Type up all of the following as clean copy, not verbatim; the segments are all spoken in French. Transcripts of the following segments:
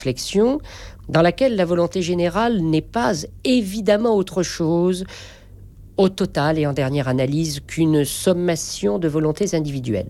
réflexion dans laquelle la volonté générale n'est pas évidemment autre chose, au total et en dernière analyse, qu'une sommation de volontés individuelles.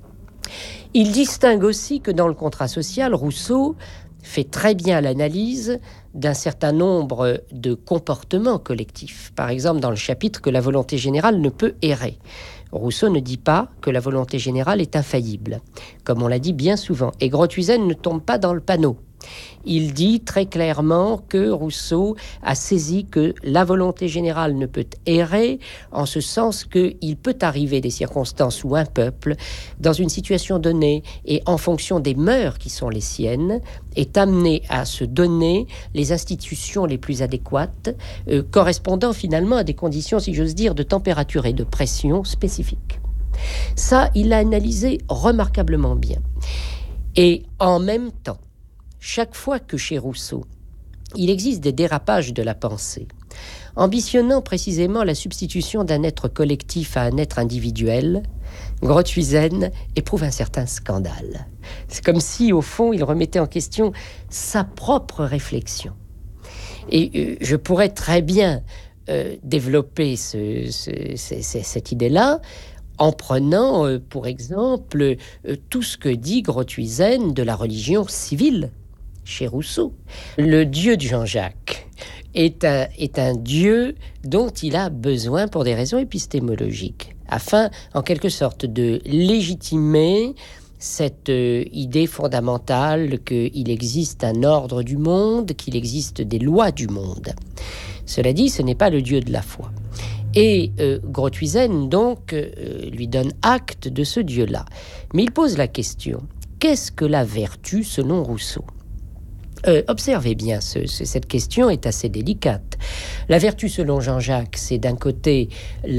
Il distingue aussi que dans le contrat social, Rousseau fait très bien l'analyse d'un certain nombre de comportements collectifs. Par exemple, dans le chapitre que la volonté générale ne peut errer. Rousseau ne dit pas que la volonté générale est infaillible, comme on l'a dit bien souvent. Et Grothuizen ne tombe pas dans le panneau. Il dit très clairement que Rousseau a saisi que la volonté générale ne peut errer, en ce sens qu'il peut arriver des circonstances où un peuple, dans une situation donnée et en fonction des mœurs qui sont les siennes, est amené à se donner les institutions les plus adéquates, correspondant finalement à des conditions, si j'ose dire, de température et de pression spécifiques. Ça, il l'a analysé remarquablement bien. Et en même temps, chaque fois que chez Rousseau, il existe des dérapages de la pensée, ambitionnant précisément la substitution d'un être collectif à un être individuel, Grothuizen éprouve un certain scandale. C'est comme si, au fond, il remettait en question sa propre réflexion. Et je pourrais très bien développer cette idée-là en prenant, pour exemple, tout ce que dit Grothuizen de la religion civile chez Rousseau. Le Dieu de Jean-Jacques est un Dieu dont il a besoin pour des raisons épistémologiques, afin, en quelque sorte, de légitimer cette idée fondamentale qu'il existe un ordre du monde, qu'il existe des lois du monde. Cela dit, ce n'est pas le Dieu de la foi. Et Grothuizen, donc, lui donne acte de ce Dieu-là. Mais il pose la question, qu'est-ce que la vertu selon Rousseau ? Observez bien, cette question est assez délicate. La vertu selon Jean-Jacques, c'est d'un côté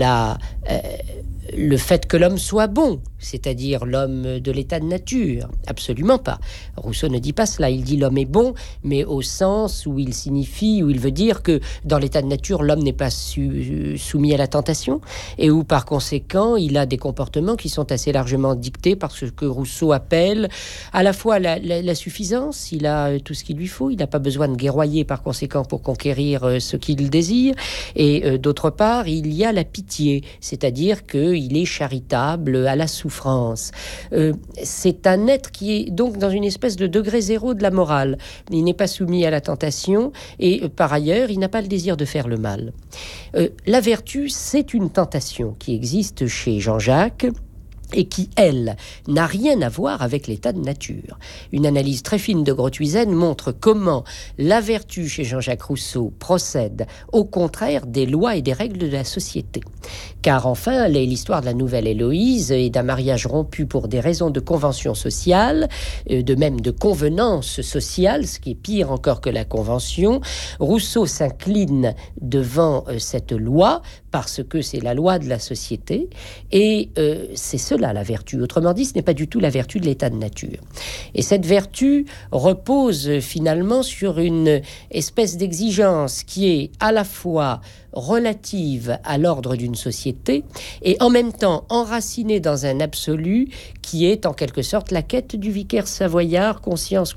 le fait que l'homme soit bon, c'est-à-dire l'homme de l'état de nature. Absolument pas. Rousseau ne dit pas cela. Il dit l'homme est bon, mais au sens où il signifie, où il veut dire que dans l'état de nature, l'homme n'est pas soumis à la tentation et où par conséquent, il a des comportements qui sont assez largement dictés par ce que Rousseau appelle à la fois la suffisance. Il a tout ce qu'il lui faut. Il n'a pas besoin de guerroyer par conséquent pour conquérir ce qu'il désire. Et d'autre part, il y a la pitié, c'est-à-dire qu'il est charitable à la souffrance. C'est un être qui est donc dans une espèce de degré zéro de la morale. Il n'est pas soumis à la tentation et par ailleurs, il n'a pas le désir de faire le mal. La vertu, c'est une tentation qui existe chez Jean-Jacques et qui, elle, n'a rien à voir avec l'état de nature. Une analyse très fine de Grothuizen montre comment la vertu chez Jean-Jacques Rousseau procède au contraire des lois et des règles de la société. Car enfin, l'histoire de la nouvelle Héloïse et d'un mariage rompu pour des raisons de convention sociale, de même de convenance sociale, ce qui est pire encore que la convention, Rousseau s'incline devant cette loi parce que c'est la loi de la société et c'est cela la vertu. Autrement dit, ce n'est pas du tout la vertu de l'état de nature. Et cette vertu repose finalement sur une espèce d'exigence qui est à la fois relative à l'ordre d'une société et en même temps enracinée dans un absolu qui est en quelque sorte la quête du vicaire savoyard, conscience,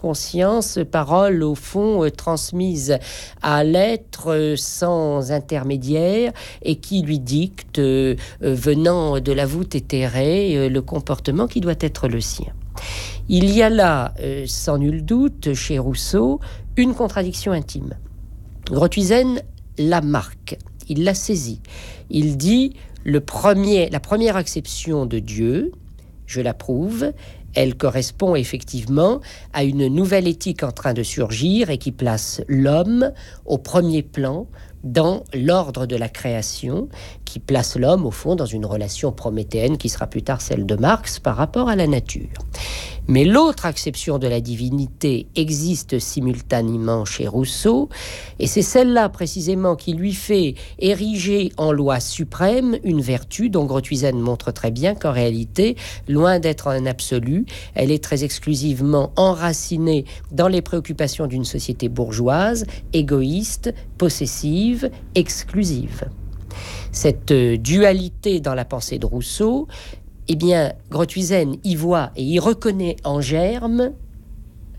parole au fond transmise à l'être sans intermédiaire et qui lui dicte, venant de la voûte éthérée, le comportement qui doit être le sien. Il y a là, sans nul doute, chez Rousseau, une contradiction intime. Grothuizen la marque, il la saisit. Il dit, la première acception de Dieu, je l'approuve, elle correspond effectivement à une nouvelle éthique en train de surgir et qui place l'homme au premier plan dans l'ordre de la création, qui place l'homme au fond dans une relation prométhéenne qui sera plus tard celle de Marx par rapport à la nature. Mais l'autre acception de la divinité existe simultanément chez Rousseau, et c'est celle-là précisément qui lui fait ériger en loi suprême une vertu dont Grothuizen montre très bien qu'en réalité, loin d'être un absolu, elle est très exclusivement enracinée dans les préoccupations d'une société bourgeoise, égoïste, possessive, exclusive. Cette dualité dans la pensée de Rousseau, eh bien, Grothuizen y voit et y reconnaît en germe